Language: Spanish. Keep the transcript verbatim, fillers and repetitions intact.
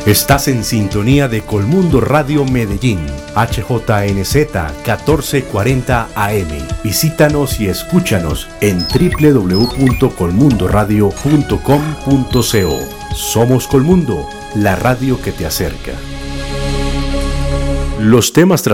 Estás en sintonía de Colmundo Radio Medellín, H J N Z catorce cuarenta A M. Visítanos y escúchanos en doble u doble u doble u punto colmundo radio punto com punto co. Somos Colmundo, la radio que te acerca. Los temas